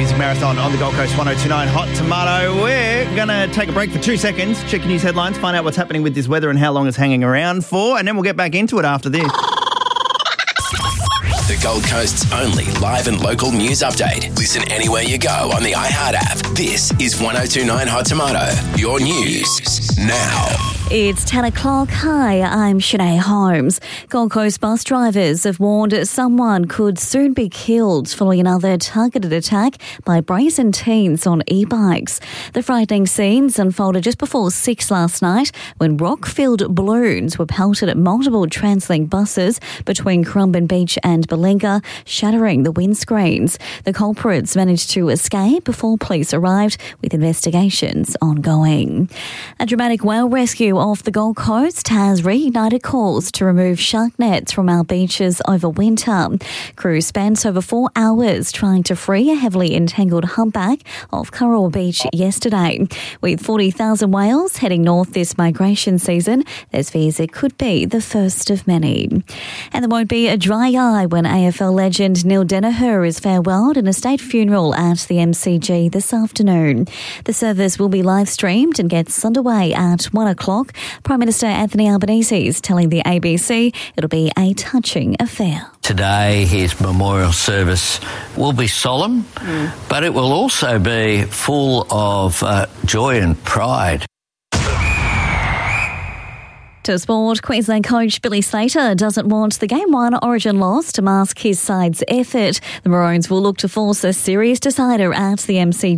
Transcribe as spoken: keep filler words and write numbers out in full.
Music Marathon on the Gold Coast one oh two point nine Hot Tomato. We're going to take a break for two seconds, check your news headlines, find out what's happening with this weather and how long it's hanging around for, and then we'll get back into it after this. The Gold Coast's only live and local news update. Listen anywhere you go on the iHeart app. This is one oh two point nine Hot Tomato. Your news now. It's ten o'clock. Hi, I'm Shanae Holmes. Gold Coast bus drivers have warned someone could soon be killed following another targeted attack by brazen teens on e-bikes. The frightening scenes unfolded just before six last night when rock-filled balloons were pelted at multiple TransLink buses between Currumbin Beach and Balinga, shattering the windscreens. The culprits managed to escape before police arrived, with investigations ongoing. A dramatic whale rescue off the Gold Coast has reignited calls to remove shark nets from our beaches over winter. Crews spent over four hours trying to free a heavily entangled humpback off Currawa Beach yesterday. With forty thousand whales heading north this migration season, there's fears it could be the first of many. And there won't be a dry eye when A F L legend Neil Daniher is farewelled in a state funeral at the M C G this afternoon. The service will be live streamed and gets underway at one o'clock. Prime Minister Anthony Albanese is telling the A B C it'll be a touching affair. Today, his memorial service will be solemn, mm. but it will also be full of uh, joy and pride. To sport, Queensland coach Billy Slater doesn't want the Game one Origin loss to mask his side's effort. The Maroons will look to force a serious decider at the M C G